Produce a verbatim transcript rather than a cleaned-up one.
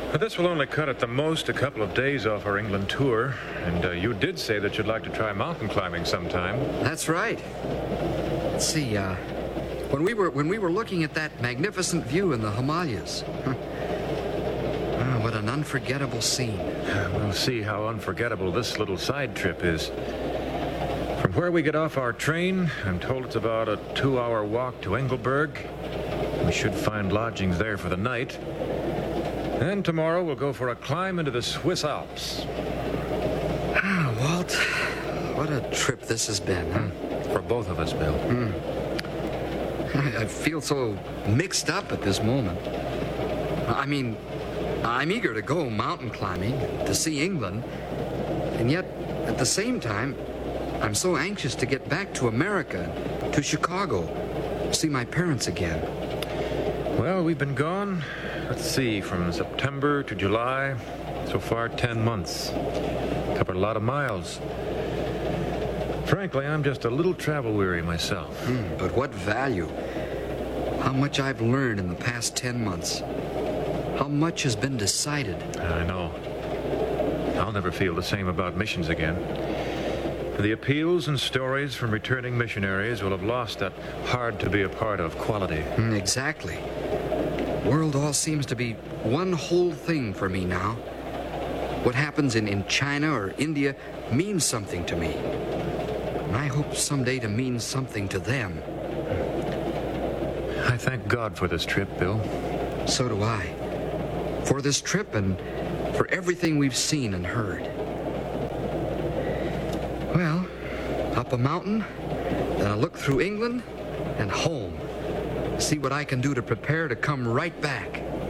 But this will only cut at the most a couple of days off our England tour. And uh, you did say that you'd like to try mountain climbing sometime. That's right. Let's see, uh, when we were when we were looking at that magnificent view in the Himalayas, huh, ah, what an unforgettable scene. We'll see how unforgettable this little side trip is. From where we get off our train, I'm told it's about a two-hour walk to Engelberg. We should find lodgings there for the night. And tomorrow we'll go for a climb into the Swiss Alps. Ah, Walt, what a trip this has been, huh? For both of us, Bill. Mm. I, I feel so mixed up at this moment. I mean, I'm eager to go mountain climbing, to see England, and yet, at the same time, I'm so anxious to get back to America, to Chicago, see my parents again. Well, we've been gone, let's see, from September to July, so far ten months. Covered a lot of miles. Frankly, I'm just a little travel-weary myself. Mm, but what value? How much I've learned in the past ten months. How much has been decided. I know. I'll never feel the same about missions again. The appeals and stories from returning missionaries will have lost that hard-to-be-a-part-of quality. Mm, exactly. The world all seems to be one whole thing for me now. What happens in, in China or India means something to me. And I hope someday to mean something to them. I thank God for this trip, Bill. So do I. For this trip and for everything we've seen and heard. Well, up a mountain, then a look through England and home. See what I can do to prepare to come right back.